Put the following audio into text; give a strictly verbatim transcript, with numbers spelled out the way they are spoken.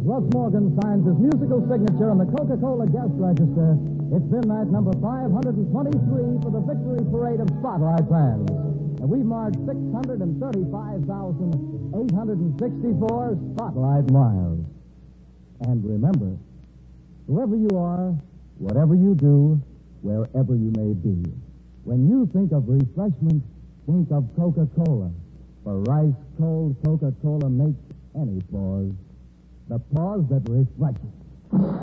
Russ Morgan signs his musical signature on the Coca-Cola guest register. It's been that number five hundred twenty-three for the victory parade of Spotlight fans. And we've marked six hundred thirty-five thousand eight hundred sixty-four Spotlight miles. And remember, whoever you are, whatever you do, wherever you may be, when you think of refreshment, think of Coca-Cola. For ice-cold Coca-Cola makes any pause the pause that refreshes.